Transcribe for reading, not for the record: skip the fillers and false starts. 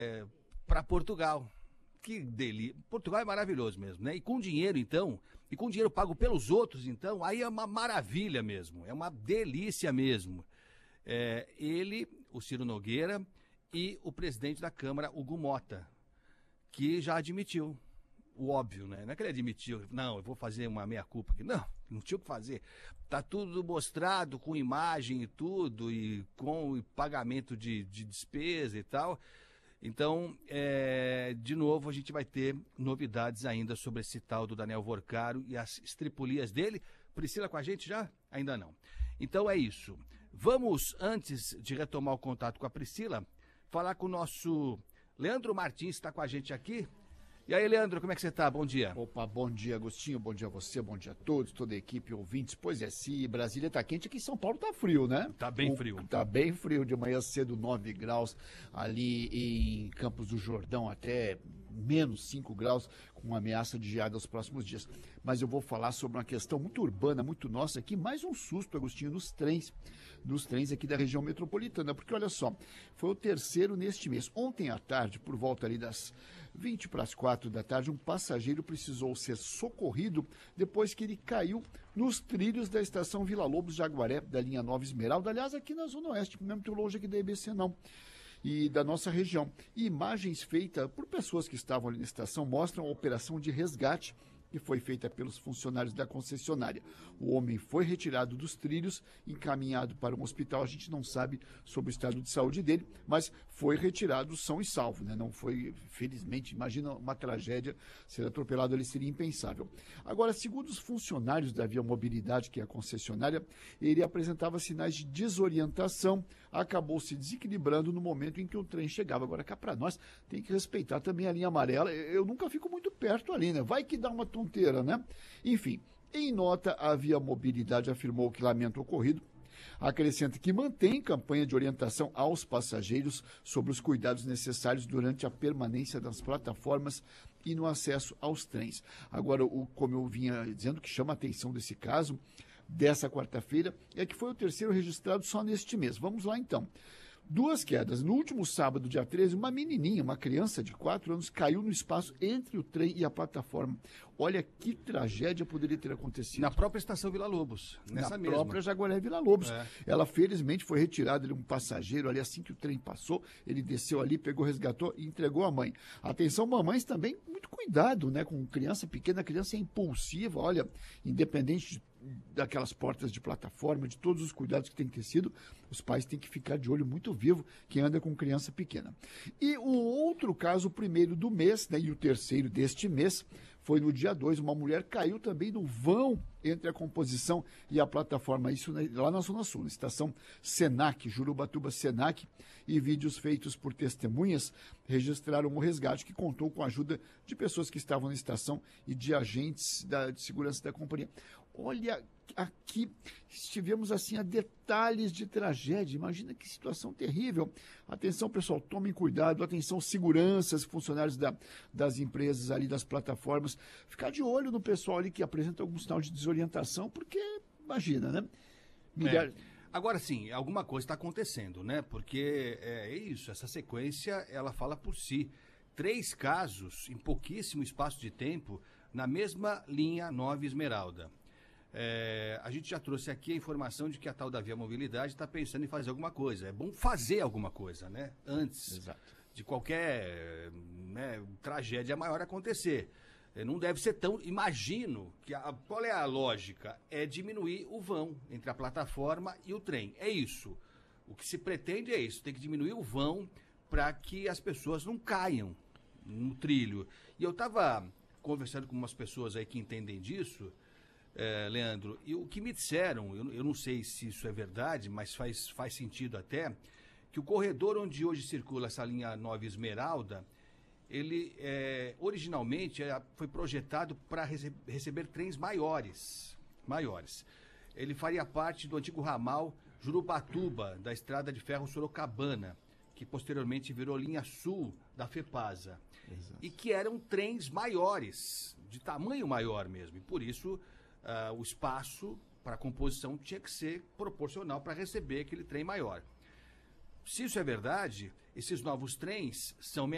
para Portugal. Que delícia. Portugal é maravilhoso mesmo, né? E com dinheiro, então, e com dinheiro pago pelos outros, então, aí é uma maravilha mesmo, é uma delícia mesmo. Ele, o Ciro Nogueira e o presidente da Câmara, Hugo Mota, que já admitiu o óbvio, né? Não é que ele admitiu, não, eu vou fazer uma meia-culpa aqui. Não, não tinha o que fazer. Tá tudo mostrado com imagem e tudo, e com o pagamento de despesa e tal. Então, de novo, a gente vai ter novidades ainda sobre esse tal do Daniel Vorcaro e as estripulias dele. Priscila com a gente já? Ainda não. Então é isso. Vamos, antes de retomar o contato com a Priscila, falar com o nosso Leandro Martins, que está com a gente aqui. E aí, Leandro, como é que você está? Bom dia. Opa, bom dia, Agostinho, bom dia a você, bom dia a todos, toda a equipe, ouvintes. Pois é, se Brasília tá quente, aqui em São Paulo tá frio, né? Tá bem frio. Tá bem frio, de manhã cedo 9 graus, ali em Campos do Jordão até menos 5 graus, com ameaça de geada nos próximos dias. Mas eu vou falar sobre uma questão muito urbana, muito nossa aqui, mais um susto, Agostinho, nos trens aqui da região metropolitana, porque olha só, foi o terceiro neste mês. Ontem à tarde, por volta ali das 20 para as 4 da tarde, um passageiro precisou ser socorrido depois que ele caiu nos trilhos da estação Vila Lobos Jaguaré, da linha Nova Esmeralda, aliás, aqui na Zona Oeste, não é muito longe aqui da EBC, não, e da nossa região. E imagens feitas por pessoas que estavam ali na estação mostram a operação de resgate que foi feita pelos funcionários da concessionária. O homem foi retirado dos trilhos, encaminhado para um hospital. A gente não sabe sobre o estado de saúde dele, mas foi retirado são e salvo, né? Não foi, felizmente, imagina uma tragédia, ser atropelado ali seria impensável. Agora, segundo os funcionários da Via Mobilidade, que é a concessionária, ele apresentava sinais de desorientação, acabou se desequilibrando no momento em que o trem chegava. Agora, cá para nós, tem que respeitar também a linha amarela. Eu nunca fico muito perto ali, né? Vai que dá uma tonteira, né? Enfim, em nota, a Via Mobilidade afirmou que lamenta o ocorrido, acrescenta que mantém campanha de orientação aos passageiros sobre os cuidados necessários durante a permanência das plataformas e no acesso aos trens. Agora, como eu vinha dizendo, que chama a atenção desse caso, dessa quarta-feira, é que foi o terceiro registrado só neste mês. Vamos lá, então. 2 quedas. No último sábado, dia 13, uma menininha, uma criança de 4 anos, caiu no espaço entre o trem e a plataforma. Olha que tragédia poderia ter acontecido. Na própria estação Vila Lobos, nessa mesma. Na própria Jaguaré Vila Lobos. Ela, felizmente, foi retirada de um passageiro ali assim que o trem passou. Ele desceu ali, pegou, resgatou e entregou à mãe. Atenção, mamães também, muito cuidado, né? Com criança pequena, a criança é impulsiva, olha, independente daquelas portas de plataforma, de todos os cuidados que tem que ter sido, os pais têm que ficar de olho muito vivo quem anda com criança pequena. E o outro caso, o primeiro do mês, né, e o terceiro deste mês, foi no dia 2, uma mulher caiu também no vão entre a composição e a plataforma, isso lá na Zona Sul, na estação Senac, Jurubatuba Senac, e vídeos feitos por testemunhas registraram o resgate, que contou com a ajuda de pessoas que estavam na estação e de agentes de segurança da companhia. Olha, aqui estivemos assim a detalhes de tragédia, imagina que situação terrível. Atenção, pessoal, tomem cuidado, atenção, seguranças, funcionários das empresas ali, das plataformas, ficar de olho no pessoal ali que apresenta algum sinal de desorientação, porque imagina, né? Agora sim, alguma coisa está acontecendo, né? Porque é isso, essa sequência, ela fala por si. 3 casos em pouquíssimo espaço de tempo na mesma linha Nova Esmeralda. A gente já trouxe aqui a informação de que a tal da Via Mobilidade está pensando em fazer alguma coisa. É bom fazer alguma coisa, né? Antes de qualquer tragédia maior acontecer. Não deve ser tão... Imagino que... Qual é a lógica? É diminuir o vão entre a plataforma e o trem. É isso. O que se pretende é isso. Tem que diminuir o vão para que as pessoas não caiam no trilho. E eu estava conversando com umas pessoas aí que entendem disso, Leandro, e o que me disseram, eu não sei se isso é verdade, mas faz sentido até, que o corredor onde hoje circula essa linha Nova Esmeralda, ele originalmente foi projetado para receber trens maiores. Ele faria parte do antigo ramal Jurubatuba, da estrada de ferro Sorocabana, que posteriormente virou linha sul da FEPASA. Exato. E que eram trens maiores, de tamanho maior mesmo, e por isso o espaço para a composição tinha que ser proporcional para receber aquele trem maior. Se isso é verdade, esses novos trens são